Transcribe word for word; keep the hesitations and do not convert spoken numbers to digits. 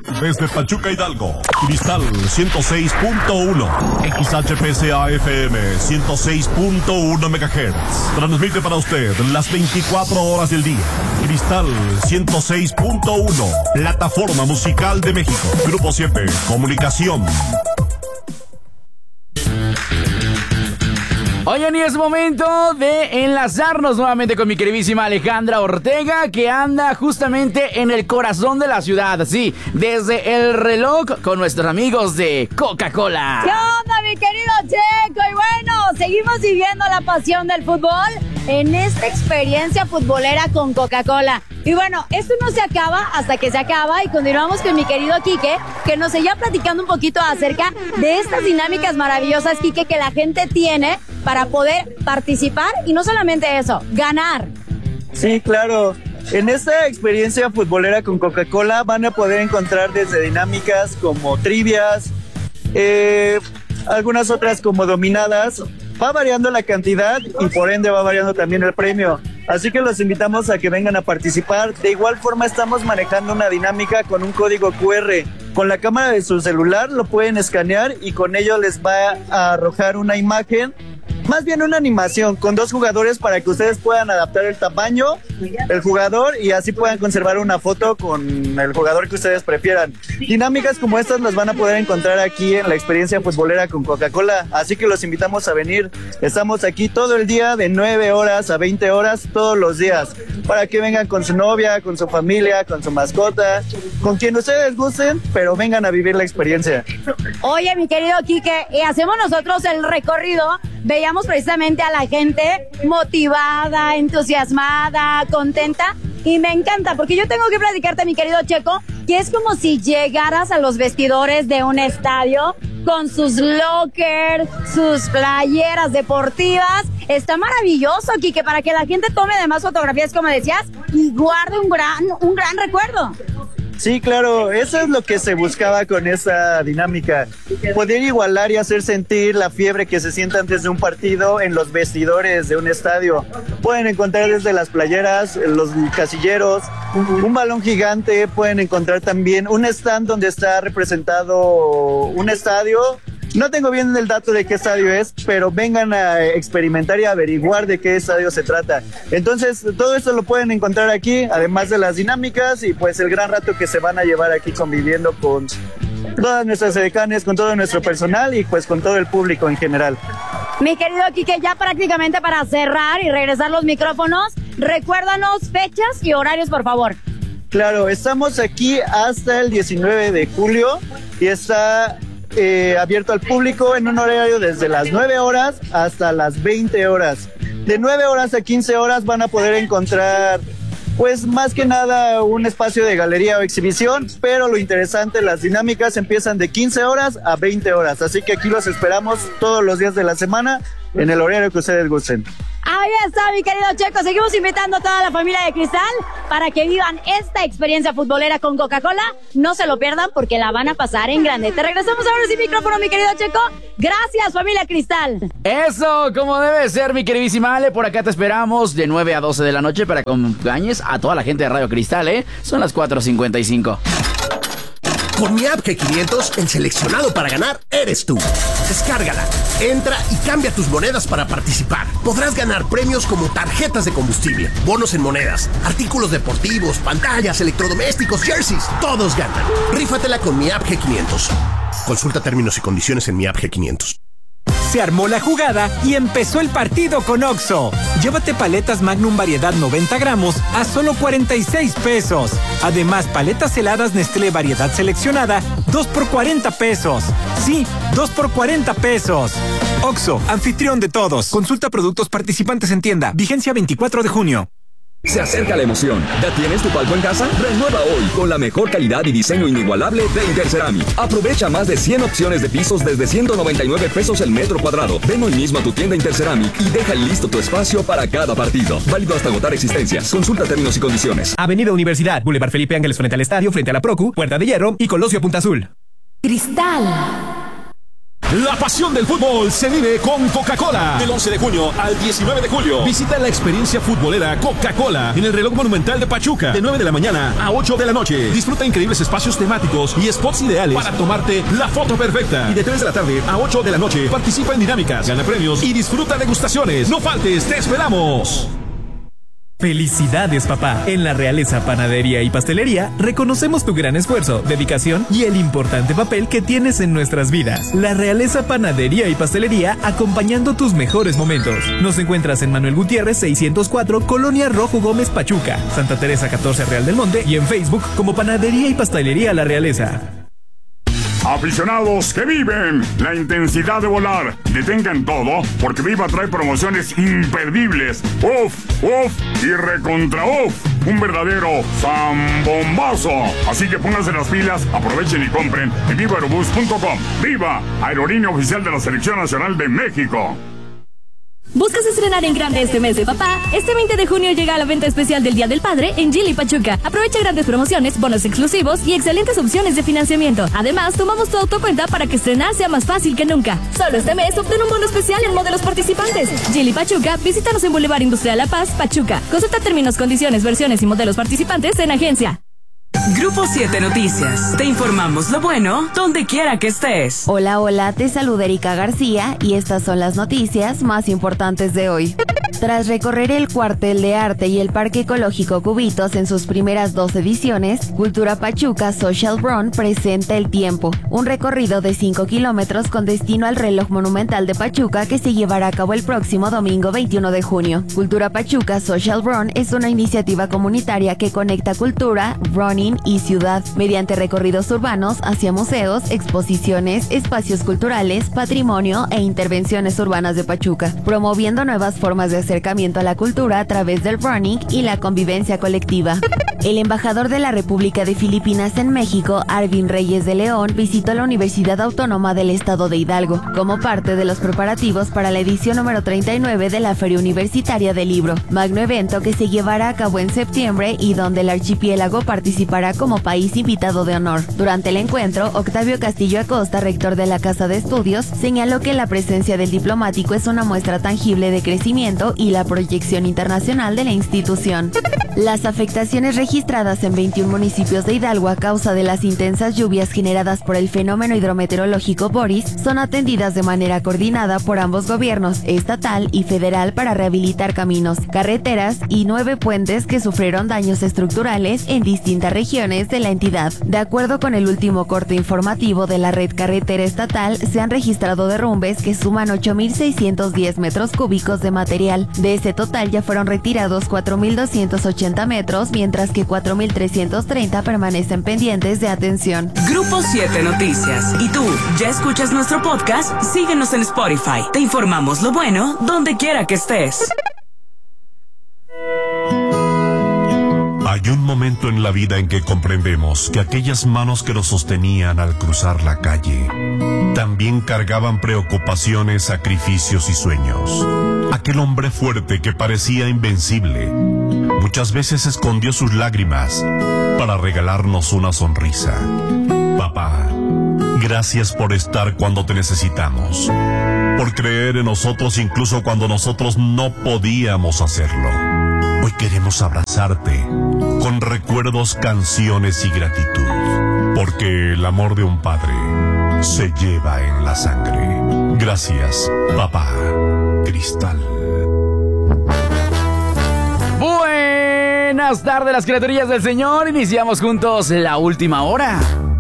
Desde Pachuca, Hidalgo, Cristal ciento seis punto uno, X H P C A F M ciento seis punto uno megahertz. Transmite para usted las veinticuatro horas del día. Cristal ciento seis punto uno, plataforma musical de México. Grupo siete, comunicación. Oigan, y es momento de enlazarnos nuevamente con mi queridísima Alejandra Ortega, que anda justamente en el corazón de la ciudad, sí, desde el reloj con nuestros amigos de Coca-Cola. ¿Qué onda, mi querido Checo? Y bueno, seguimos viviendo la pasión del fútbol en esta experiencia futbolera con Coca-Cola. Y bueno, esto no se acaba hasta que se acaba y continuamos con mi querido Quique, que nos seguía platicando un poquito acerca de estas dinámicas maravillosas, Quique, que la gente tiene para poder participar y no solamente eso, ganar. Sí, claro. En esta experiencia futbolera con Coca-Cola van a poder encontrar desde dinámicas como trivias, eh, algunas otras como dominadas. Va variando la cantidad y por ende va variando también el premio. Así que los invitamos a que vengan a participar. De igual forma estamos manejando una dinámica con un código cu erre. Con la cámara de su celular lo pueden escanear y con ello les va a arrojar una imagen, más bien una animación con dos jugadores para que ustedes puedan adaptar el tamaño del jugador y así puedan conservar una foto con el jugador que ustedes prefieran. Dinámicas como estas las van a poder encontrar aquí en la experiencia futbolera con Coca-Cola, así que los invitamos a venir. Estamos aquí todo el día de nueve horas a veinte horas todos los días para que vengan con su novia, con su familia, con su mascota, con quien ustedes gusten, pero vengan a vivir la experiencia. Oye, mi querido Quique, y hacemos nosotros el recorrido. Veíamos precisamente a la gente motivada, entusiasmada, contenta, y me encanta, porque yo tengo que platicarte, mi querido Checo, que es como si llegaras a los vestidores de un estadio con sus lockers, sus playeras deportivas. Está maravilloso, Quique, para que la gente tome además fotografías, como decías, y guarde un gran, un gran recuerdo. Sí, claro, eso es lo que se buscaba con esa dinámica, poder igualar y hacer sentir la fiebre que se siente antes de un partido en los vestidores de un estadio. Pueden encontrar desde las playeras, los casilleros, un balón gigante, pueden encontrar también un stand donde está representado un estadio. No tengo bien el dato de qué estadio es, pero vengan a experimentar y averiguar de qué estadio se trata. Entonces, todo esto lo pueden encontrar aquí, además de las dinámicas y pues el gran rato que se van a llevar aquí conviviendo con todas nuestras edecanes, con todo nuestro personal y pues con todo el público en general. Mi querido Quique, ya prácticamente para cerrar y regresar los micrófonos, recuérdanos fechas y horarios, por favor. Claro, estamos aquí hasta el diecinueve de julio y está Eh, abierto al público en un horario desde las nueve horas hasta las veinte horas. De nueve horas a quince horas van a poder encontrar, pues más que nada, un espacio de galería o exhibición, pero lo interesante, las dinámicas empiezan de quince horas a veinte horas, así que aquí los esperamos todos los días de la semana en el horario que ustedes gusten. Ahí está, mi querido Checo. Seguimos invitando a toda la familia de Cristal para que vivan esta experiencia futbolera con Coca-Cola. No se lo pierdan porque la van a pasar en grande. Te regresamos ahora sin micrófono, mi querido Checo. Gracias, familia Cristal. Eso, como debe ser, mi queridísima Ale. Por acá te esperamos de nueve a doce de la noche para que acompañes a toda la gente de Radio Cristal, ¿eh? Son las cuatro cincuenta y cinco. Con mi app G quinientos, el seleccionado para ganar eres tú. Descárgala, entra y cambia tus monedas para participar. Podrás ganar premios como tarjetas de combustible, bonos en monedas, artículos deportivos, pantallas, electrodomésticos, jerseys. Todos ganan. Rífatela con mi app G quinientos. Consulta términos y condiciones en mi app G quinientos. Se armó la jugada y empezó el partido con Oxxo. Llévate paletas Magnum variedad noventa gramos a solo cuarenta y seis pesos. Además, paletas heladas Nestlé variedad seleccionada, dos por cuarenta pesos. Sí, dos por cuarenta pesos. Oxxo, anfitrión de todos. Consulta productos participantes en tienda. Vigencia veinticuatro de junio. Se acerca la emoción. ¿Ya tienes tu palco en casa? Renueva hoy con la mejor calidad y diseño inigualable de Interceramic. Aprovecha más de cien opciones de pisos desde ciento noventa y nueve pesos el metro cuadrado. Ven hoy mismo a tu tienda Interceramic y deja listo tu espacio para cada partido. Válido hasta agotar existencias. Consulta términos y condiciones. Avenida Universidad, Boulevard Felipe Ángeles frente al estadio, frente a la Procu, Puerta de Hierro y Colosio Punta Azul. Cristal. La pasión del fútbol se vive con Coca-Cola. Del once de junio al diecinueve de julio. Visita la experiencia futbolera Coca-Cola en el reloj monumental de Pachuca. De nueve de la mañana a ocho de la noche. Disfruta increíbles espacios temáticos y spots ideales para tomarte la foto perfecta. Y de tres de la tarde a ocho de la noche participa en dinámicas, gana premios y disfruta degustaciones. No faltes, te esperamos. Felicidades, papá. En la Realeza Panadería y Pastelería reconocemos tu gran esfuerzo, dedicación y el importante papel que tienes en nuestras vidas. La Realeza Panadería y Pastelería acompañando tus mejores momentos. Nos encuentras en Manuel Gutiérrez seiscientos cuatro, Colonia Rojo Gómez, Pachuca, Santa Teresa catorce, Real del Monte, y en Facebook como Panadería y Pastelería La Realeza. Aficionados que viven la intensidad de volar, detengan todo porque Viva trae promociones imperdibles. Uf, uf y recontra uf. Un verdadero zambombazo. Así que pónganse las pilas, aprovechen y compren en viva aerobús punto com. Viva, aerolínea oficial de la Selección Nacional de México. ¿Buscas estrenar en grande este mes de papá? Este veinte de junio llega la venta especial del Día del Padre en Geely Pachuca. Aprovecha grandes promociones, bonos exclusivos y excelentes opciones de financiamiento. Además, tomamos tu autocuenta para que estrenar sea más fácil que nunca. Solo este mes obtén un bono especial en modelos participantes. Geely Pachuca, visítanos en Boulevard Industrial La Paz, Pachuca. Consulta términos, condiciones, versiones y modelos participantes en agencia. Grupo siete Noticias. Te informamos lo bueno donde quiera que estés. Hola, hola, te saluda Erika García y estas son las noticias más importantes de hoy. Tras recorrer el Cuartel de Arte y el Parque Ecológico Cubitos en sus primeras dos ediciones, Cultura Pachuca Social Run presenta El Tiempo, un recorrido de cinco kilómetros con destino al reloj monumental de Pachuca que se llevará a cabo el próximo domingo veintiuno de junio. Cultura Pachuca Social Run es una iniciativa comunitaria que conecta cultura, running y ciudad mediante recorridos urbanos hacia museos, exposiciones, espacios culturales, patrimonio e intervenciones urbanas de Pachuca, promoviendo nuevas formas de acercamiento a la cultura a través del running y la convivencia colectiva. El embajador de la República de Filipinas en México, Arvin Reyes de León, visitó la Universidad Autónoma del Estado de Hidalgo como parte de los preparativos para la edición número treinta y nueve de la Feria Universitaria del Libro, magno evento que se llevará a cabo en septiembre y donde el archipiélago participará como país invitado de honor. Durante el encuentro, Octavio Castillo Acosta, rector de la Casa de Estudios, señaló que la presencia del diplomático es una muestra tangible de crecimiento y la proyección internacional de la institución. Las afectaciones registradas en veintiún municipios de Hidalgo a causa de las intensas lluvias generadas por el fenómeno hidrometeorológico Boris son atendidas de manera coordinada por ambos gobiernos, estatal y federal, para rehabilitar caminos, carreteras y nueve puentes que sufrieron daños estructurales en distintas regiones de la entidad. De acuerdo con el último corte informativo de la red carretera estatal, se han registrado derrumbes que suman ocho mil seiscientos diez metros cúbicos de material. De ese total ya fueron retirados cuatro mil doscientos ochenta metros, mientras que cuatro mil trescientos treinta permanecen pendientes de atención. Grupo siete Noticias. ¿Y tú, ya escuchas nuestro podcast? Síguenos en Spotify. Te informamos lo bueno donde quiera que estés. Hay un momento en la vida en que comprendemos que aquellas manos que nos sostenían al cruzar la calle también cargaban preocupaciones, sacrificios y sueños. Aquel hombre fuerte que parecía invencible muchas veces escondió sus lágrimas para regalarnos una sonrisa. Papá, gracias por estar cuando te necesitamos, por creer en nosotros incluso cuando nosotros no podíamos hacerlo. Hoy queremos abrazarte con recuerdos, canciones y gratitud, porque el amor de un padre se lleva en la sangre. Gracias, papá. Cristal. Buenas tardes, las criaturillas del Señor. Iniciamos juntos la última hora.